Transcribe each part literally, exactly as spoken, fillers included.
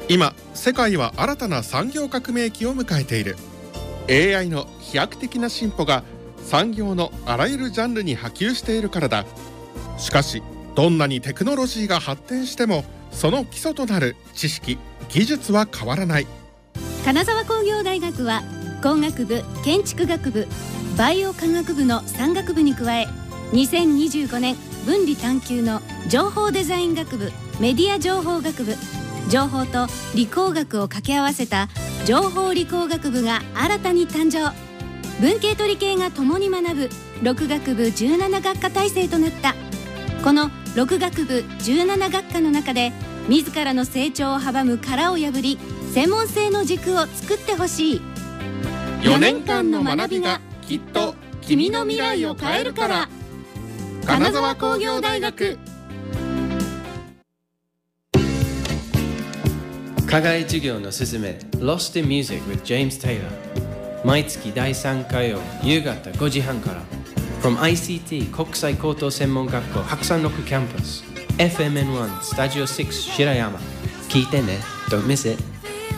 今世界は新たな産業革命期を迎えている。 エーアイ の飛躍的な進歩が産業のあらゆるジャンルに波及しているからだ。しかしどんなにテクノロジーが発展してもその基礎となる知識・技術は変わらない。 金沢工業大学は工学部、建築学部、バイオ科学部のさん学部に加え、にせんにじゅうごねん分離探究の情報デザイン学部、メディア情報学部、情報と理工学を掛け合わせた情報理工学部が新たに誕生。文系と理系が共に学ぶろく学部じゅうなな学科体制となった。このろく学部じゅうなな学科の中で自らの成長を阻む殻を破り、専門性の軸を作ってほしい。 よねんかんの学びがきっと君の未来を変えるから。金沢工業大学。 課外授業のすすめ Lost in Music with James Taylor、 毎月だいさん火曜夕方ごじはんから From アイシーティー 国際高等専門学校白山六キャンパス エフエムエヌワン スタジオろく白山。聞いてね。 Don't miss it。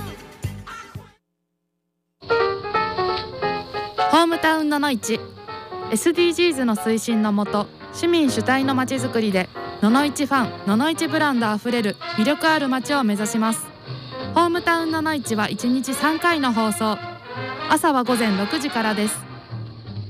ホームタウンののいち エスディージーズ の推進のもと、市民主体のまちづくりでののいちファン、ののいちブランドあふれる魅力ある街を目指します。ホームタウンののいちはいちにちさんかいの放送。朝はごぜんろくじからです。